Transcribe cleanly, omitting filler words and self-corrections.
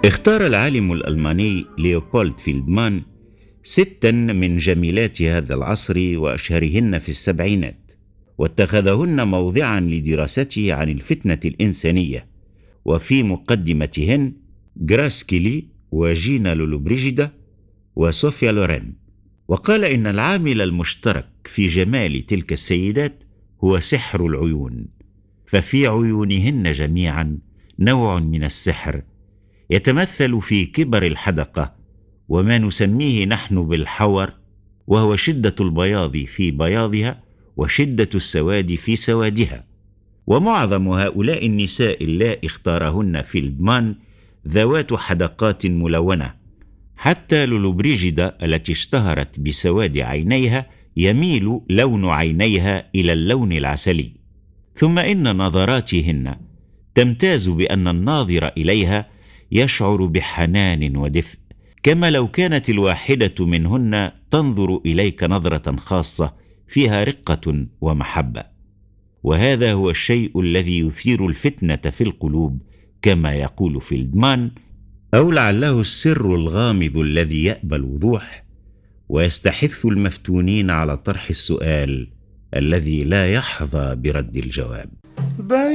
اختار العالم الألماني ليوبولد فيلدمان 6 من جميلات هذا العصر وأشهرهن في السبعينات، واتخذهن موضعا لدراسته عن الفتنة الإنسانية، وفي مقدمتهن غراس كيلي وجينا لولوبريجيدا وصوفيا لورين. وقال إن العامل المشترك في جمال تلك السيدات هو سحر العيون، ففي عيونهن جميعا نوع من السحر يتمثل في كبر الحدقة وما نسميه نحن بالحور، وهو شدة البياض في بياضها وشدة السواد في سوادها. ومعظم هؤلاء النساء اللائي اختارهن فيلدمان ذوات حدقات ملونة، حتى لولوبريجيدا التي اشتهرت بسواد عينيها يميل لون عينيها إلى اللون العسلي. ثم إن نظراتهن تمتاز بأن الناظر إليها يشعر بحنان ودفء، كما لو كانت الواحدة منهن تنظر إليك نظرة خاصة فيها رقة ومحبة. وهذا هو الشيء الذي يثير الفتنة في القلوب كما يقول فيلدمان، أو لعله السر الغامض الذي يأبى الوضوح ويستحث المفتونين على طرح السؤال الذي لا يحظى برد الجواب.